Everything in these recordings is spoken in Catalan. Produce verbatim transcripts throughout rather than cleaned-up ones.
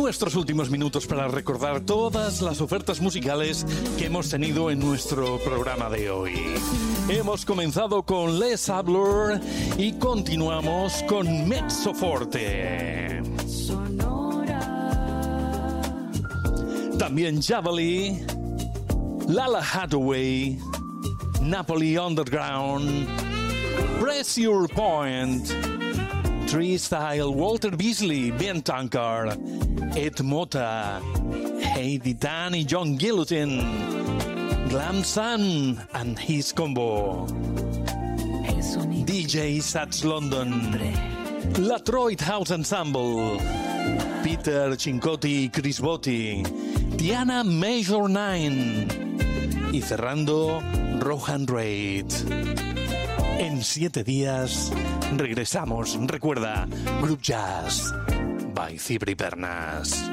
nuestros últimos minutos para recordar todas las ofertas musicales que hemos tenido en nuestro programa de hoy. Hemos comenzado con Les Ablour y continuamos con Mezzoforte. También Javali, Lala Hathaway, Napoli Underground, Pressure Point, Tree Style, Walter Beasley, Ben Tankard, Ed Mota, Heidi Dan y John Guillotin, Glam Sun and his combo, D J Sats London, Latroit House Ensemble, Peter Cincotti y Chris Botti, Diana Major Nine y cerrando Rohan Raid. En siete días regresamos. Recuerda, Group Jazz by Cibri Pernas.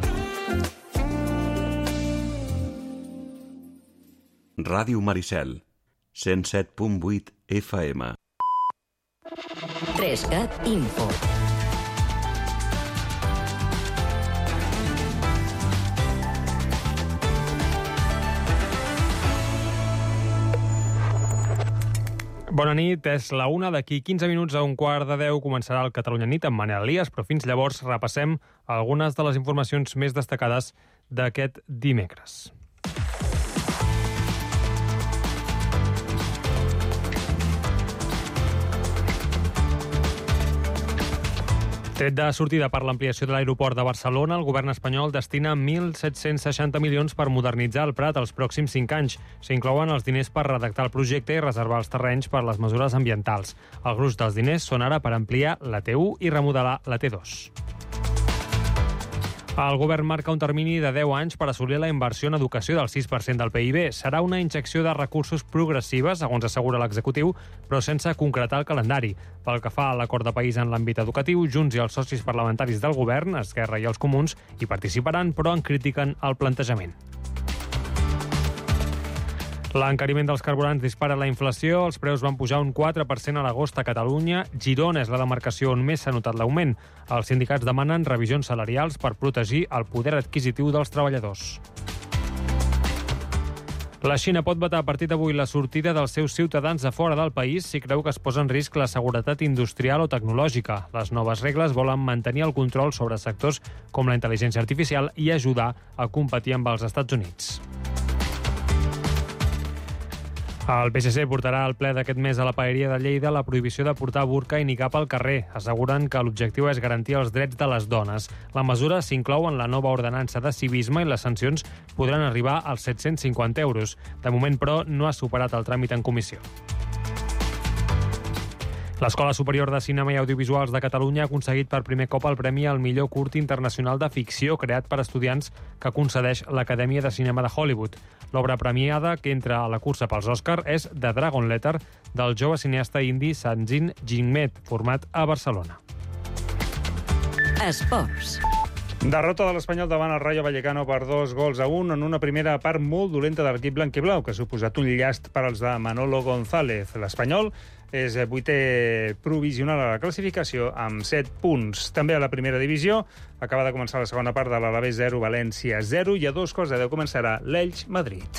Ràdio Maricel, cent set punt vuit F M. Trescat Info. Bona nit, és la una, d'aquí quinze minuts a un quart de deu començarà el Catalunya Nit amb Manel Elias, però fins llavors repassem algunes de les informacions més destacades d'aquest dimecres. Tret de sortida per l'ampliació de l'aeroport de Barcelona, el govern espanyol destina mil set-cents seixanta milions per modernitzar el Prat els pròxims cinc anys. S'inclouen els diners per redactar el projecte i reservar els terrenys per les mesures ambientals. El gruix dels diners són ara per ampliar la T u i remodelar la T dos. El govern marca un termini de deu anys per assolir la inversió en educació del sis per cent del P I B. Serà una injecció de recursos progressiva, segons assegura l'executiu, però sense concretar el calendari. Pel que fa a l'acord de país en l'àmbit educatiu, Junts i els socis parlamentaris del govern, Esquerra i els Comuns, hi participaran, però en critiquen el plantejament. L'encariment dels carburants dispara la inflació, els preus van pujar un quatre per cent a l'agost a Catalunya. Girona és la demarcació on més s'ha notat l'augment. Els sindicats demanen revisions salarials per protegir el poder adquisitiu dels treballadors. La Xina pot vetar a partir d'avui la sortida dels seus ciutadans de fora del país si creu que es posa en risc la seguretat industrial o tecnològica. Les noves regles volen mantenir el control sobre sectors com la intel·ligència artificial i ajudar a competir amb els Estats Units. El P S C portarà al ple d'aquest mes a la Paeria de Lleida la prohibició de portar burca i nicab al carrer. Asseguren que l'objectiu és garantir els drets de les dones. La mesura s'inclou en la nova ordenança de civisme i les sancions podran arribar als set-cents cinquanta euros. De moment, però, no ha superat el tràmit en comissió. L'Escola Superior de Cinema i Audiovisuals de Catalunya ha aconseguit per primer cop el Premi al millor curt internacional de ficció creat per estudiants que concedeix l'Acadèmia de Cinema de Hollywood. L'obra premiada que entra a la cursa pels Òscar és The Dragon Letter, del jove cineasta indi Sanjin Jingmet, format a Barcelona. Esports. Derrota de l'Espanyol davant el Rayo Vallecano per dos gols a un en una primera part molt dolenta de l'equip blanquiblau, que ha suposat un llast per als de Manolo González. L'Espanyol és vuitè provisional a la classificació amb set punts. També a la primera divisió acaba de començar la segona part de l'Alavés zero, València zero, i a dos quarts de deu començarà l'Elx Madrid.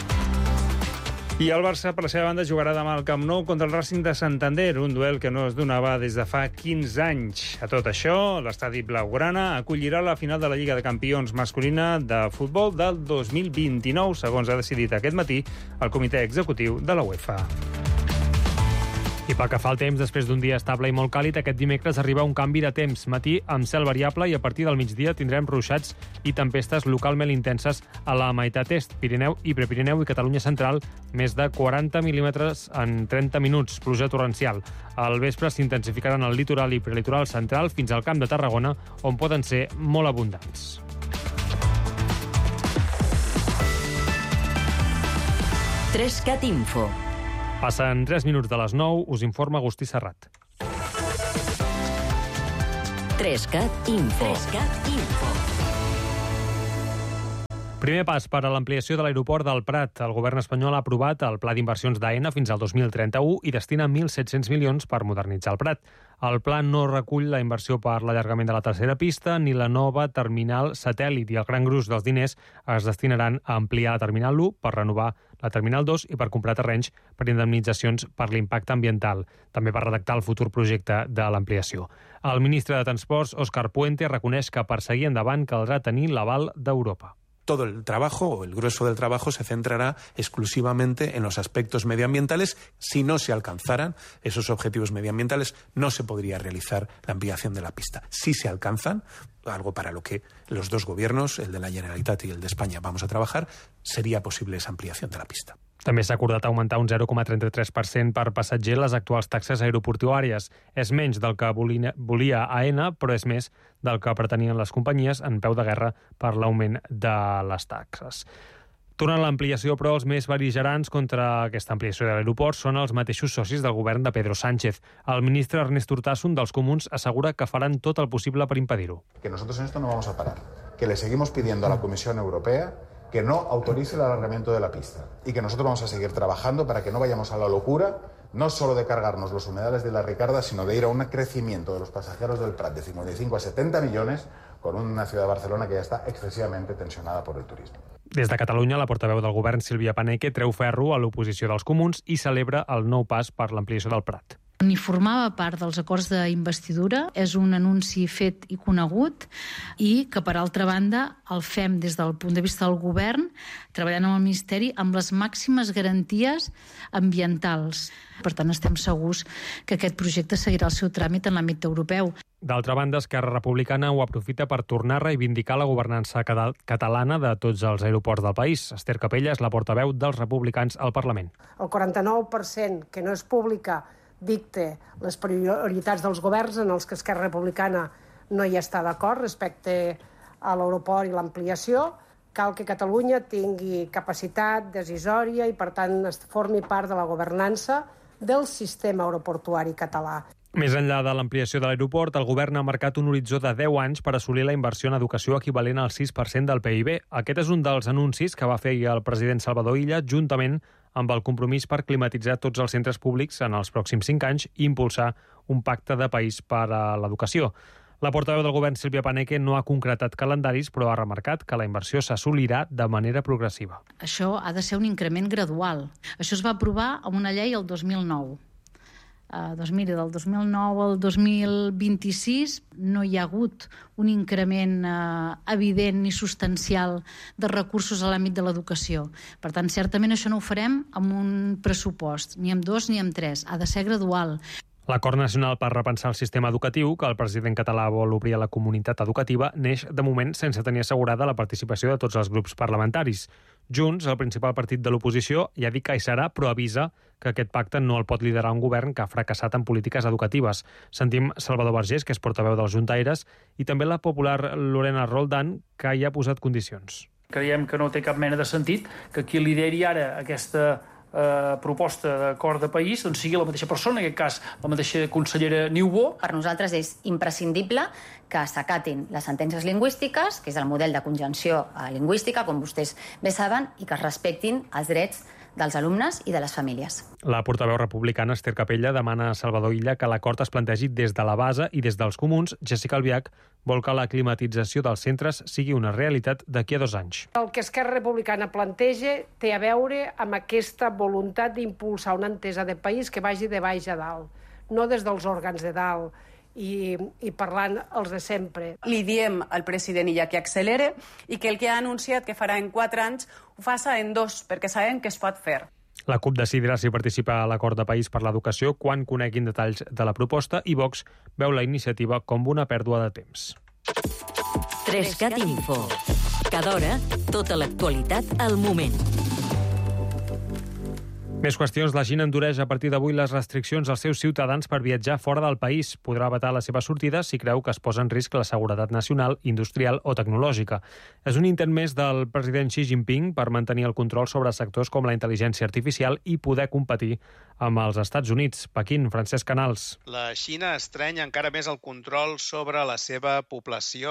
I el Barça, per la seva banda, jugarà demà al Camp Nou contra el Racing de Santander, un duel que no es donava des de fa quinze anys. A tot això, l'estadi blaugrana acollirà la final de la Lliga de Campions masculina de futbol del dos mil vint-i-nou, segons ha decidit aquest matí el comitè executiu de la UEFA. I pel que fa al temps, després d'un dia estable i molt càlid, aquest dimecres arriba un canvi de temps. Matí amb cel variable i a partir del migdia tindrem ruixats i tempestes localment intenses a la meitat est, Pirineu i Prepirineu i Catalunya Central, més de quaranta mil·límetres en trenta minuts, pluja torrencial. Al vespre s'intensificaran al litoral i prelitoral central fins al Camp de Tarragona, on poden ser molt abundants. Trescat Info. Passen tres minuts de les nou, us informa Agustí Serrat. Trescat Info. Trescat Info. Primer pas per a l'ampliació de l'aeroport del Prat. El govern espanyol ha aprovat el pla d'inversions d'Aena fins al dos mil trenta-u i destina mil set-cents milions per modernitzar el Prat. El pla no recull la inversió per l'allargament de la tercera pista ni la nova terminal satèl·lit i el gran gruix dels diners es destinaran a ampliar la terminal u per renovar la terminal dos i per comprar terrenys per indemnitzacions per l'impacte ambiental, també per redactar el futur projecte de l'ampliació. El ministre de Transports, Òscar Puente, reconeix que per seguir endavant caldrà tenir l'aval d'Europa. Todo el trabajo, o el grueso del trabajo, se centrará exclusivamente en los aspectos medioambientales. Si no se alcanzaran esos objetivos medioambientales, no se podría realizar la ampliación de la pista. Si se alcanzan, algo para lo que los dos gobiernos, el de la Generalitat y el de España, vamos a trabajar, sería posible esa ampliación de la pista. També s'ha acordat augmentar un zero coma trenta-tres per cent per passatger les actuals taxes aeroportuàries. És menys del que volia Aena, però és més del que pretenien les companyies en peu de guerra per l'augment de les taxes. Tornant a l'ampliació, però, els més bel·ligerants contra aquesta ampliació de l'aeroport són els mateixos socis del govern de Pedro Sánchez. El ministre Ernest Urtasun, dels Comuns, assegura que faran tot el possible per impedir-ho. Que nosotros en esto no vamos a parar. Que le seguimos pidiendo a la Comisión Europea que no autorice el alargamiento de la pista y que nosotros vamos a seguir trabajando para que no vayamos a la locura, no solo de cargarnos los humedales de la Ricarda, sino de ir a un crecimiento de los pasajeros del Prat de cincuenta y cinco a setenta millones con una ciudad de Barcelona que ya está excesivamente tensionada por el turismo. Des de Catalunya, la portaveu del govern, Sílvia Paneque, treu ferro a l'oposició dels Comuns i celebra el nou pas per l'ampliació del Prat. Ni formava part dels acords d'investidura, és un anunci fet i conegut i que, per altra banda, el fem des del punt de vista del govern, treballant amb el Ministeri amb les màximes garanties ambientals. Per tant, estem segurs que aquest projecte seguirà el seu tràmit en l'àmbit europeu. D'altra banda, Esquerra Republicana ho aprofita per tornar a reivindicar la governança catalana de tots els aeroports del país. Esther Capella és la portaveu dels republicans al Parlament. El quaranta-nou per cent que no és pública dicte les prioritats dels governs en els que Esquerra Republicana no hi està d'acord respecte a l'aeroport i l'ampliació. Cal que Catalunya tingui capacitat decisòria i, per tant, formi part de la governança del sistema aeroportuari català. Més enllà de l'ampliació de l'aeroport, el govern ha marcat un horitzó de deu anys per assolir la inversió en educació equivalent al sis per cent del P I B. Aquest és un dels anuncis que va fer el president Salvador Illa, juntament amb el compromís per climatitzar tots els centres públics en els pròxims cinc anys i impulsar un pacte de país per a l'educació. La portaveu del govern, Sílvia Paneque, no ha concretat calendaris, però ha remarcat que la inversió s'assolirà de manera progressiva. Això ha de ser un increment gradual. Això es va aprovar amb una llei el dos mil nou. Uh, doncs mira, del dos mil nou al dos mil vint-i-sis no hi ha hagut un increment uh, evident ni substancial de recursos a l'àmbit de l'educació. Per tant, certament això no ho farem amb un pressupost, ni amb dos ni amb tres. Ha de ser gradual. L'Acord Nacional per repensar el sistema educatiu, que el president català vol obrir a la comunitat educativa, neix de moment sense tenir assegurada la participació de tots els grups parlamentaris. Junts, el principal partit de l'oposició, ja ha dit que hi serà, però avisa que aquest pacte no el pot liderar un govern que ha fracassat en polítiques educatives. Sentim Salvador Vergés, que és portaveu dels Juntaires, i també la popular Lorena Roldán, que hi ha posat condicions. Creiem que no té cap mena de sentit que qui lideri ara aquesta eh, proposta d'acord de país doncs sigui la mateixa persona, en aquest cas la mateixa consellera Niubó. Per nosaltres és imprescindible que s'acatin les sentències lingüístiques, que és el model de conjunció lingüística, com vostès bé saben, i que es respectin els drets dels alumnes i de les famílies. La portaveu republicana Esther Capella demana a Salvador Illa que l'acord es plantegi des de la base i des dels comuns. Jessica Albiach vol que la climatització dels centres sigui una realitat d'aquí a dos anys. El que Esquerra Republicana planteja té a veure amb aquesta voluntat d'impulsar una entesa de país que vagi de baix a dalt, no des dels òrgans de dalt, I, i parlant els de sempre. Li diem al president Illa que accelere i que el que ha anunciat que farà en quatre anys ho faça en dos, perquè sabem que es pot fer. La CUP decidirà si participa a l'acord de país per l'educació quan coneguin detalls de la proposta i Vox veu la iniciativa com una pèrdua de temps. tres cat Info. Cada hora, tota l'actualitat al moment. Més qüestions. La Xina endureix a partir d'avui les restriccions als seus ciutadans per viatjar fora del país. Podrà vetar la seva sortida si creu que es posa en risc la seguretat nacional, industrial o tecnològica. És un intent més del president Xi Jinping per mantenir el control sobre sectors com la intel·ligència artificial i poder competir amb els Estats Units. Pequín, Francesc Canals. La Xina estreny encara més el control sobre la seva població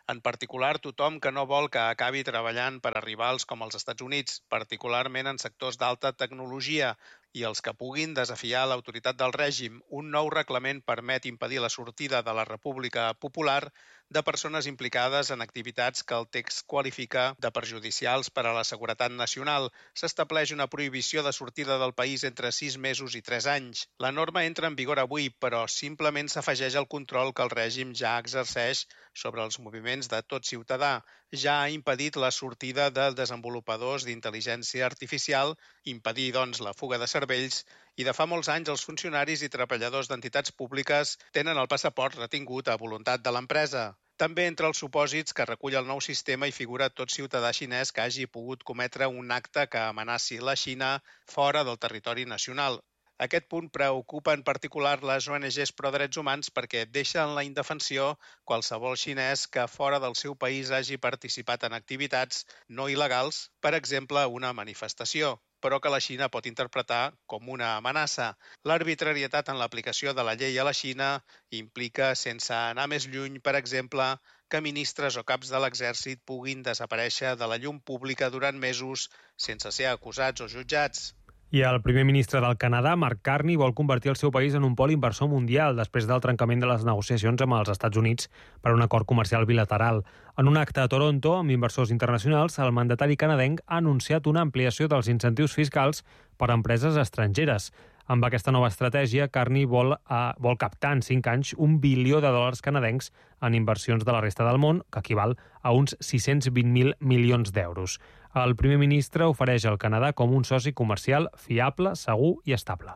En particular, tothom que no vol que acabi treballant per a rivals com els Estats Units, particularment en sectors d'alta tecnologia, i els que puguin desafiar l'autoritat del règim. Un nou reglament permet impedir la sortida de la República Popular de persones implicades en activitats que el text qualifica de perjudicials per a la seguretat nacional. S'estableix una prohibició de sortida del país entre sis mesos i tres anys. La norma entra en vigor avui, però simplement s'afegeix el control que el règim ja exerceix sobre els moviments de tot ciutadà. Ja ha impedit la sortida de desenvolupadors d'intel·ligència artificial, impedir, doncs, la fuga de cervells, i de fa molts anys els funcionaris i treballadors d'entitats públiques tenen el passaport retingut a voluntat de l'empresa. També entre els supòsits que recull el nou sistema hi figura tot ciutadà xinès que hagi pogut cometre un acte que amenaci la Xina fora del territori nacional. Aquest punt preocupa en particular les O N Ges pro drets humans perquè deixa en la indefensió qualsevol xinès que fora del seu país hagi participat en activitats no il·legals, per exemple, una manifestació, però que la Xina pot interpretar com una amenaça. L'arbitrarietat en l'aplicació de la llei a la Xina implica, sense anar més lluny, per exemple, que ministres o caps de l'exèrcit puguin desaparèixer de la llum pública durant mesos sense ser acusats o jutjats. I el primer ministre del Canadà, Mark Carney, vol convertir el seu país en un pol inversor mundial després del trencament de les negociacions amb els Estats Units per un acord comercial bilateral. En un acte a Toronto amb inversors internacionals, el mandatari canadenc ha anunciat una ampliació dels incentius fiscals per a empreses estrangeres. Amb aquesta nova estratègia, Carney vol, a, vol captar en cinc anys un bilió de dòlars canadencs en inversions de la resta del món, que equival a uns sis-cents vint mil milions d'euros. El primer ministre ofereix al Canadà com un soci comercial fiable, segur i estable.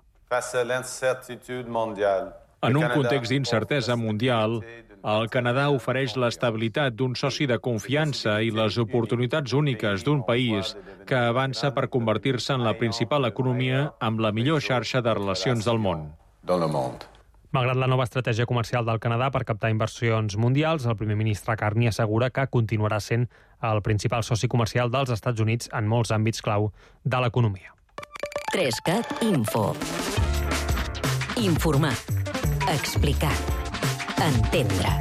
En un context d'incertesa mundial, el Canadà ofereix l'estabilitat d'un soci de confiança i les oportunitats úniques d'un país que avança per convertir-se en la principal economia amb la millor xarxa de relacions del món. Malgrat la nova estratègia comercial del Canadà per captar inversions mundials, el primer ministre Carney assegura que continuarà sent el principal soci comercial dels Estats Units en molts àmbits clau de l'economia. Trescat Info. Informar. Explicar. Entendre.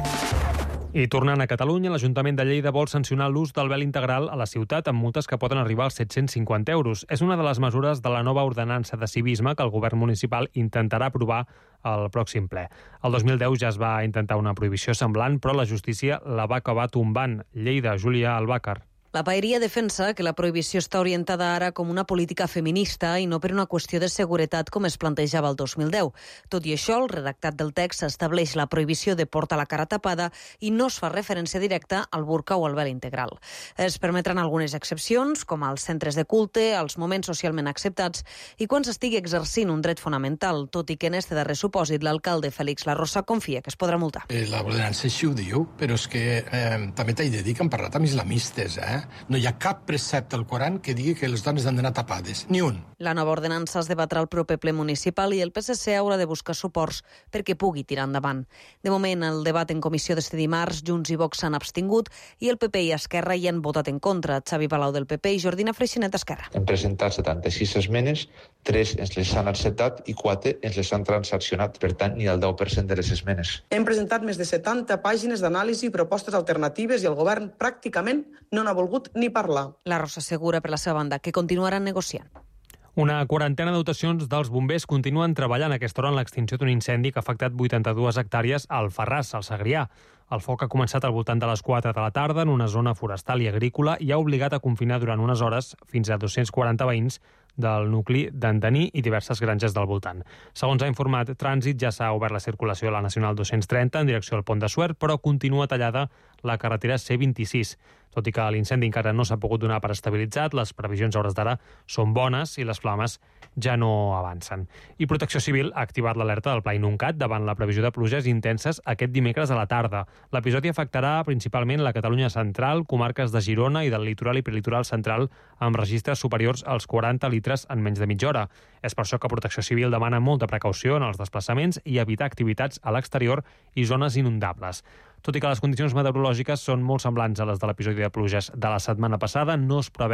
I tornant a Catalunya, l'Ajuntament de Lleida vol sancionar l'ús del vel integral a la ciutat amb multes que poden arribar als set-cents cinquanta euros. És una de les mesures de la nova ordenança de civisme que el govern municipal intentarà aprovar al pròxim ple. El dos mil deu ja es va intentar una prohibició semblant, però la justícia la va acabar tombant. Lleida, Júlia Albàcar. La paeria defensa que la prohibició està orientada ara com una política feminista i no per una qüestió de seguretat com es plantejava el dos mil deu. Tot i això, el redactat del text estableix la prohibició de portar la cara tapada i no es fa referència directa al burca o al vel integral. Es permetran algunes excepcions, com als centres de culte, als moments socialment acceptats i quan s'estigui exercint un dret fonamental, tot i que en este darrer supòsit l'alcalde Félix Larrosa confia que es podrà multar. Eh, la ordenança així ho diu, però és que eh, també t'he de dir que han parlat amb islamistes, eh? No hi ha cap precepte al Coran que digui que les dones han d'anar tapades, ni un. La nova ordenança es debatrà al proper ple municipal i el P S C haurà de buscar suports perquè pugui tirar endavant. De moment, el debat en comissió d'este dimarts, Junts i Vox s'han abstingut i el P P i Esquerra hi han votat en contra. Xavi Palau del P P i Jordina Freixenet d'Esquerra. Hem presentat setanta-sis esmenes, tres ens les han acceptat i quatre ens les han transaccionat. Per tant, ni el deu per cent de les esmenes. Hem presentat més de setanta pàgines d'anàlisi i propostes alternatives i el govern pràcticament no n'ha volgut ni parlar. La Rosa assegura, per la seva banda, que continuaran negociant. Una quarantena de dotacions dels bombers continuen treballant a aquesta hora en l'extinció d'un incendi que ha afectat vuitanta-dues hectàrees al Farràs, al Segrià. El foc ha començat al voltant de les quatre de la tarda en una zona forestal i agrícola i ha obligat a confinar durant unes hores fins a dos-cents quaranta veïns del nucli d'Andaní i diverses granges del voltant. Segons ha informat Trànsit, ja s'ha obert la circulació a la Nacional dos-cents trenta en direcció al Pont de Suert, però continua tallada la carretera C vint-i-sis. Tot i que l'incendi encara no s'ha pogut donar per estabilitzat, les previsions a hores d'ara són bones i les flames ja no avancen. I Protecció Civil ha activat l'alerta del Pla Inuncat davant la previsió de pluges intenses aquest dimecres a la tarda. L'episodi afectarà principalment la Catalunya central, comarques de Girona i del litoral i prelitoral central amb registres superiors als quaranta litres en menys de mitja hora. És per això que Protecció Civil demana molta precaució en els desplaçaments i evitar activitats a l'exterior i zones inundables. Tot i que les condicions meteorològiques són molt semblants a les de l'episodi de pluges de la setmana passada, no es preveu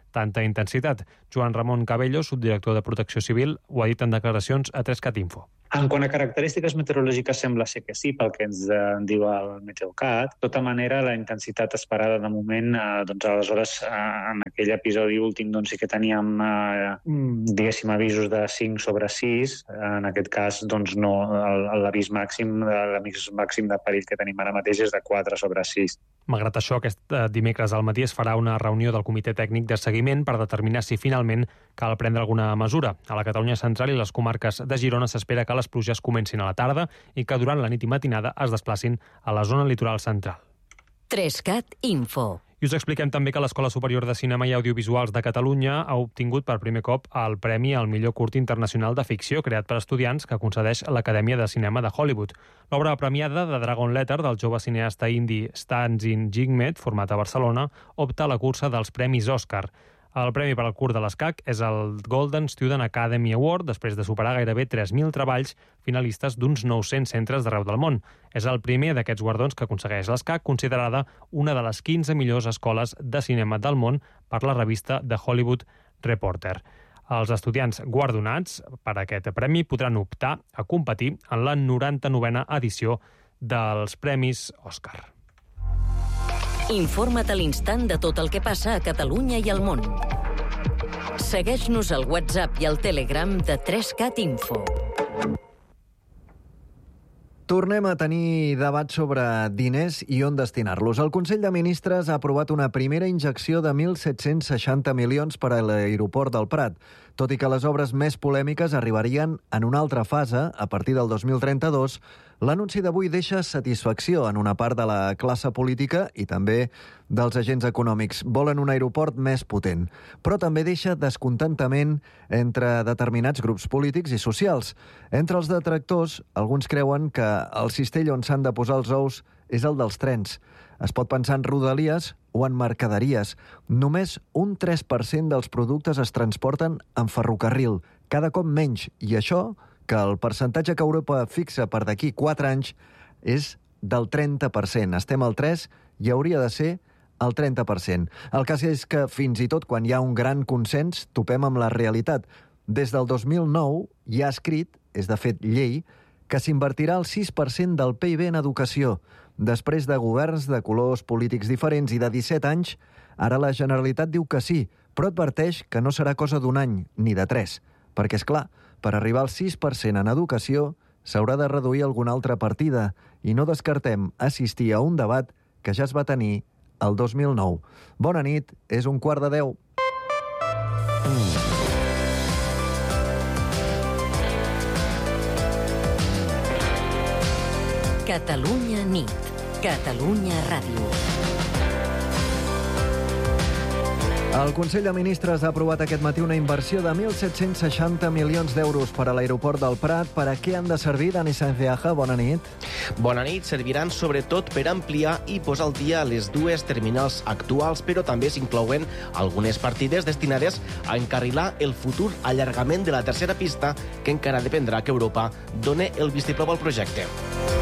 tanta intensitat. Joan Ramon Cabello, subdirector de Protecció Civil, ho ha dit en declaracions a tres cat info. En quant a característiques meteorològiques sembla ser que sí, pel que ens eh, diu el Meteocat. De tota manera, la intensitat esperada de moment, eh, doncs aleshores eh, en aquell episodi últim doncs sí que teníem eh, diguéssim avisos de cinc sobre sis. En aquest cas doncs no, l'avís màxim, l'avís màxim de perill que tenim ara mateix és de quatre sobre sis. Malgrat això, aquest dimecres al matí es farà una reunió del Comitè Tècnic de Seguiment per determinar si finalment cal prendre alguna mesura. A la Catalunya central i les comarques de Girona s'espera que les pluges comencin a la tarda i que durant la nit i matinada es desplacin a la zona litoral central. tres cat Info. I us expliquem també que l'Escola Superior de Cinema i Audiovisuals de Catalunya ha obtingut per primer cop el Premi al millor curt internacional de ficció creat per estudiants que concedeix l'Acadèmia de Cinema de Hollywood. L'obra premiada de Dragon Letter del jove cineasta indi Stanzin Jigmet, format a Barcelona, opta a la cursa dels Premis Òscar. El premi per al curt de l'Escac és el Golden Student Academy Award, després de superar gairebé tres mil treballs finalistes d'uns nou-cents centres d'arreu del món. És el primer d'aquests guardons que aconsegueix l'Escac, considerada una de les quinze millors escoles de cinema del món per la revista The Hollywood Reporter. Els estudiants guardonats per aquest premi podran optar a competir en la noranta-novena edició dels Premis Òscar. Informa't a l'instant de tot el que passa a Catalunya i al món. Segueix-nos al WhatsApp i al Telegram de tres cat Info. Tornem a tenir debat sobre diners i on destinar-los. El Consell de Ministres ha aprovat una primera injecció de mil set-cents seixanta milions per a l'aeroport del Prat, tot i que les obres més polèmiques arribarien en una altra fase a partir del dos mil trenta-dos. L'anunci d'avui deixa satisfacció en una part de la classe política i també dels agents econòmics. Volen un aeroport més potent, però també deixa descontentament entre determinats grups polítics i socials. Entre els detractors, alguns creuen que el cistell on s'han de posar els ous és el dels trens. Es pot pensar en rodalies o en mercaderies. Només un tres per cent dels productes es transporten en ferrocarril, cada cop menys, i això que el percentatge que Europa fixa per d'aquí quatre anys és del trenta per cent. Estem al tres i hauria de ser el trenta per cent. El cas és que fins i tot quan hi ha un gran consens topem amb la realitat. Des del dos mil nou hi ha escrit, és de fet llei, que s'invertirà el sis per cent del P I B en educació. Després de governs de colors polítics diferents i de disset anys, ara la Generalitat diu que sí, però adverteix que no serà cosa d'un any ni de tres. Perquè, és clar, per arribar al sis per cent en educació s'haurà de reduir alguna altra partida i no descartem assistir a un debat que ja es va tenir el dos mil nou. Bona nit, és un quart de deu. Catalunya nit. Catalunya Ràdio. El Consell de Ministres ha aprovat aquest matí una inversió de mil set-cents seixanta milions d'euros per a l'aeroport del Prat. Per a què han de servir, Dani Sanceaja? Bona nit. Bona nit. Serviran sobretot per ampliar i posar al dia les dues terminals actuals, però també s'inclouen algunes partides destinades a encarrilar el futur allargament de la tercera pista, que encara dependrà que Europa doni el vistiplau al projecte.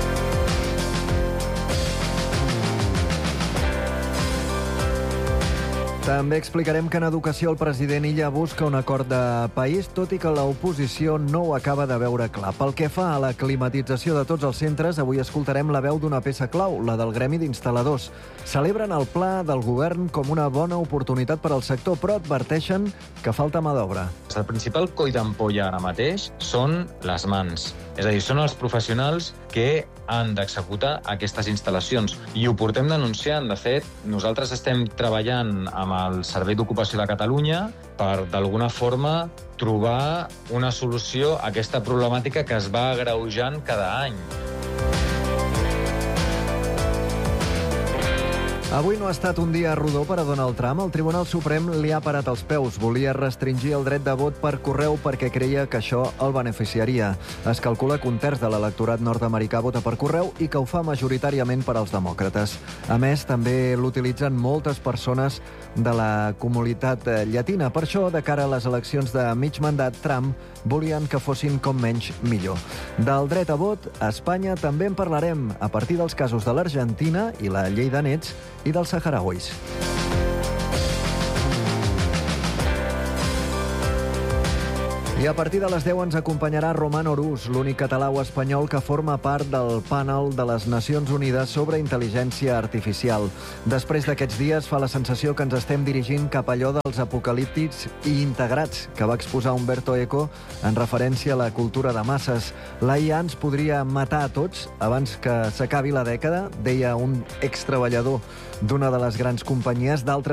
També explicarem que en educació el president Illa busca un acord de país, tot i que l'oposició no ho acaba de veure clar. Pel que fa a la climatització de tots els centres, avui escoltarem la veu d'una peça clau, la del Gremi d'Instal·ladors. Celebren el pla del govern com una bona oportunitat per al sector, però adverteixen que falta mà d'obra. El principal coll d'ampolla ara mateix són les mans. És a dir, són els professionals que han d'executar aquestes instal·lacions. I ho portem denunciant. De fet, nosaltres estem treballant amb el Servei d'Ocupació de Catalunya per, d'alguna forma, trobar una solució a aquesta problemàtica que es va agreujant cada any. Avui no ha estat un dia rodó per a Donald Trump. El Tribunal Suprem li ha parat els peus. Volia restringir el dret de vot per correu perquè creia que això el beneficiaria. Es calcula que un terç de l'electorat nord-americà vota per correu i que ho fa majoritàriament per als demòcrates. A més, també l'utilitzen moltes persones de la comunitat llatina. Per això, de cara a les eleccions de mig mandat, Trump volien que fossin com menys millor. Del dret a vot, a Espanya també en parlarem a partir dels casos de l'Argentina i la llei de nets i dels saharauis. I a partir de les deu ens acompanyarà Roman Orús, l'únic català o espanyol que forma part del panel de les Nacions Unides sobre intel·ligència artificial. Després d'aquests dies fa la sensació que ens estem dirigint cap allò dels apocalíptics i integrats que va exposar Umberto Eco en referència a la cultura de masses. La I A ens podria matar a tots abans que s'acabi la dècada, deia un extreballador d'una de les grans companyies. D'altres